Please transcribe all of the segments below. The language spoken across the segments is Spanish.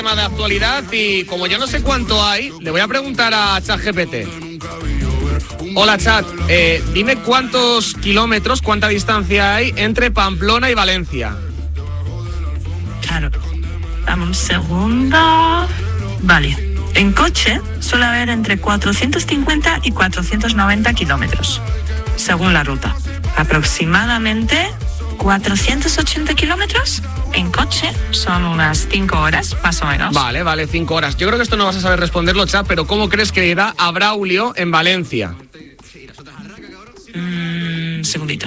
tema de actualidad y como yo no sé cuánto hay, le voy a preguntar a ChatGPT. Hola Chat, dime cuántos kilómetros, cuánta distancia hay entre Pamplona y Valencia. Claro, dame un segundo. Vale, en coche suele haber entre 450 y 490 kilómetros, según la ruta. Aproximadamente 480 kilómetros en coche son unas 5 horas, más o menos. Vale, 5 horas. Yo creo que esto no vas a saber responderlo, Chat, pero ¿cómo crees que irá a Braulio en Valencia? Segundito.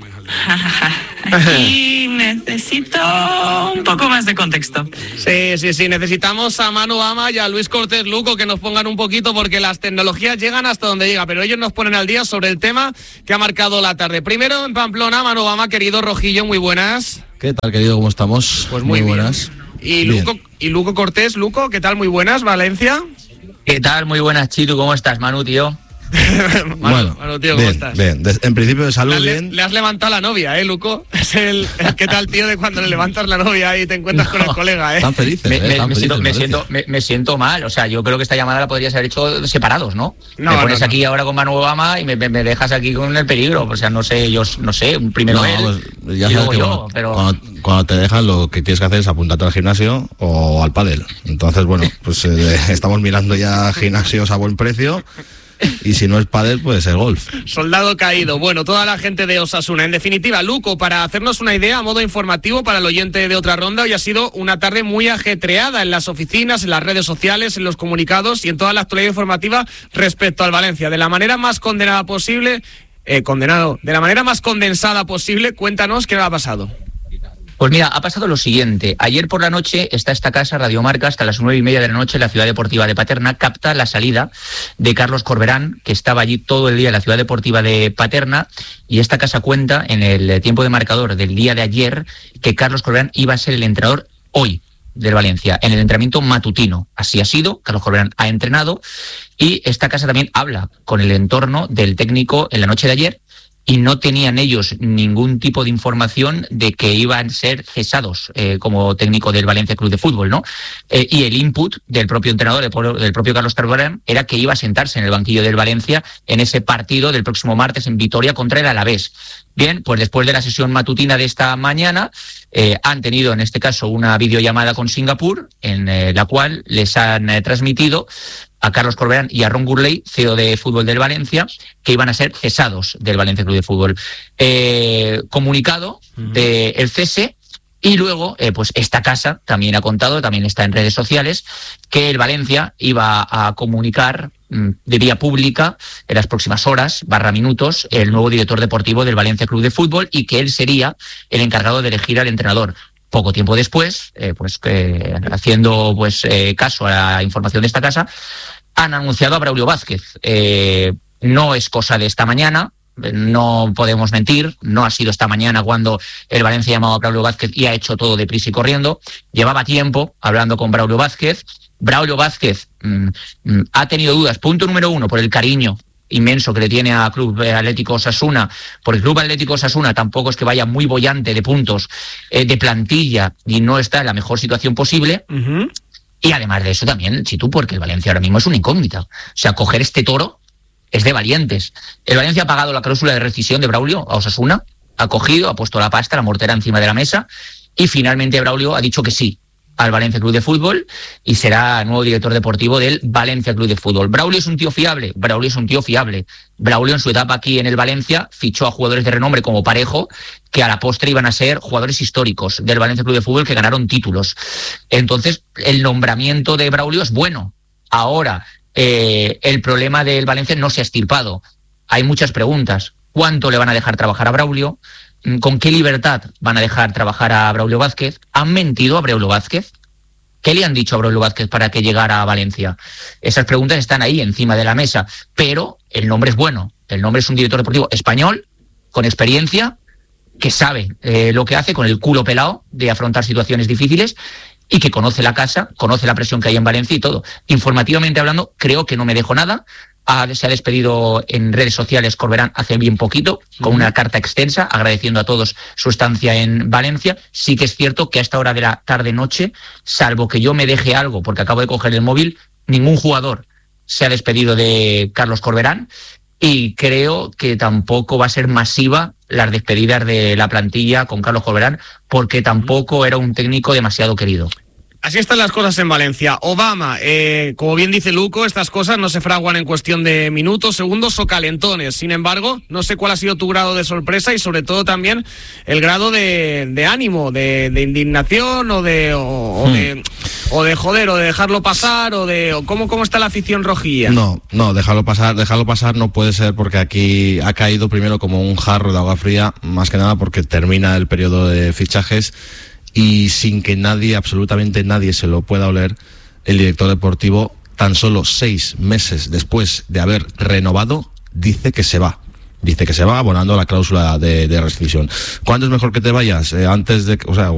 Aquí necesito un poco más de contexto. Sí, necesitamos a Manu Ama y a Luis Cortés Luco que nos pongan un poquito porque las tecnologías llegan hasta donde llega, pero ellos nos ponen al día sobre el tema que ha marcado la tarde. Primero en Pamplona, Manu Ama, querido Rojillo, muy buenas. ¿Qué tal, querido? ¿Cómo estamos? Pues muy buenas. Y Luco Cortés, Luco, ¿qué tal? Muy buenas, Valencia. ¿Qué tal? Muy buenas, Chitu, ¿cómo estás, Manu, tío? Manu, tío, ¿cómo estás? Bien. En principio de salud, bien. Le has levantado la novia, Luco. Es el ¿qué tal, tío, de cuando le levantas la novia y te encuentras con el colega, Están felices, me siento mal. O sea, yo creo que esta llamada la podrías haber hecho separados, ¿no? Me pones aquí ahora con Manu Obama y me dejas aquí con el peligro. O sea, no sé, primero él pues ya y sabes luego que yo. Pero cuando te dejan, lo que tienes que hacer es apuntarte al gimnasio o al pádel. Entonces, bueno, pues estamos mirando ya gimnasios a buen precio. Y si no es pádel, pues el golf. Soldado caído. Bueno, toda la gente de Osasuna. En definitiva, Luco, para hacernos una idea a modo informativo para el oyente de Otra Ronda, hoy ha sido una tarde muy ajetreada en las oficinas, en las redes sociales, en los comunicados y en toda la actualidad informativa respecto al Valencia. De la manera más condenada posible, de la manera más condensada posible, cuéntanos qué ha pasado. Pues mira, ha pasado lo siguiente. Ayer por la noche esta casa, Radio Marca, hasta las 9:30 de la noche, la Ciudad Deportiva de Paterna, capta la salida de Carlos Corberán, que estaba allí todo el día en la Ciudad Deportiva de Paterna, y esta casa cuenta en el tiempo de marcador del día de ayer que Carlos Corberán iba a ser el entrenador hoy del Valencia, en el entrenamiento matutino. Así ha sido, Carlos Corberán ha entrenado, y esta casa también habla con el entorno del técnico en la noche de ayer, y no tenían ellos ningún tipo de información de que iban a ser cesados como técnico del Valencia Club de Fútbol, ¿no? Y el input del propio entrenador, del propio Carlos Corberán, era que iba a sentarse en el banquillo del Valencia en ese partido del próximo martes en Vitoria contra el Alavés. Bien, pues después de la sesión matutina de esta mañana, han tenido en este caso una videollamada con Singapur, en la cual les han transmitido a Carlos Corberán y a Ron Gurley, CEO de fútbol del Valencia, que iban a ser cesados del Valencia Club de Fútbol. Comunicado del cese. Y luego, pues esta casa también ha contado, también está en redes sociales, que el Valencia iba a comunicar de vía pública en las próximas horas, /minutos, el nuevo director deportivo del Valencia Club de Fútbol y que él sería el encargado de elegir al entrenador. Poco tiempo después, haciendo caso a la información de esta casa, han anunciado a Braulio Vázquez. No es cosa de esta mañana. No podemos mentir, no ha sido esta mañana cuando el Valencia ha llamado a Braulio Vázquez y ha hecho todo deprisa y corriendo. Llevaba tiempo hablando con Braulio Vázquez. Braulio Vázquez ha tenido dudas, punto número 1, por el cariño inmenso que le tiene a Club Atlético Osasuna, porque el Club Atlético Osasuna tampoco es que vaya muy bollante de puntos, de plantilla, y no está en la mejor situación posible. Y además de eso también, Chitu, porque el Valencia ahora mismo es una incógnita. O sea, coger este toro es de valientes. El Valencia ha pagado la cláusula de rescisión de Braulio a Osasuna, ha cogido, ha puesto la pasta, la mortera encima de la mesa, y finalmente Braulio ha dicho que sí al Valencia Club de Fútbol y será nuevo director deportivo del Valencia Club de Fútbol. ¿Braulio es un tío fiable? Braulio es un tío fiable. Braulio en su etapa aquí en el Valencia fichó a jugadores de renombre como Parejo, que a la postre iban a ser jugadores históricos del Valencia Club de Fútbol que ganaron títulos. Entonces, el nombramiento de Braulio es bueno. Ahora, el problema del Valencia no se ha extirpado. Hay muchas preguntas. ¿Cuánto le van a dejar trabajar a Braulio? ¿Con qué libertad van a dejar trabajar a Braulio Vázquez? ¿Han mentido a Braulio Vázquez? ¿Qué le han dicho a Braulio Vázquez para que llegara a Valencia? Esas preguntas están ahí encima de la mesa, pero el nombre es bueno. El nombre es un director deportivo español, con experiencia, que sabe lo que hace, con el culo pelado de afrontar situaciones difíciles y que conoce la casa, conoce la presión que hay en Valencia y todo. Informativamente hablando, creo que no me dejo nada. se ha despedido en redes sociales Corberán hace bien poquito, con una carta extensa, agradeciendo a todos su estancia en Valencia. Sí que es cierto que a esta hora de la tarde-noche, salvo que yo me deje algo, porque acabo de coger el móvil, ningún jugador se ha despedido de Carlos Corberán, y creo que tampoco va a ser masiva las despedidas de la plantilla con Carlos Corberán, porque tampoco era un técnico demasiado querido. Así están las cosas en Valencia. Obama, como bien dice Luco, estas cosas no se fraguan en cuestión de minutos, segundos o calentones. Sin embargo, no sé cuál ha sido tu grado de sorpresa y sobre todo también el grado de ánimo, de indignación o de joder, o de dejarlo pasar, o cómo está la afición rojilla. No, dejarlo pasar no puede ser, porque aquí ha caído primero como un jarro de agua fría, más que nada porque termina el periodo de fichajes. Y sin que absolutamente nadie se lo pueda oler, el director deportivo, tan solo 6 meses después de haber renovado, dice que se va abonando la cláusula de rescisión. ¿Cuándo es mejor que te vayas?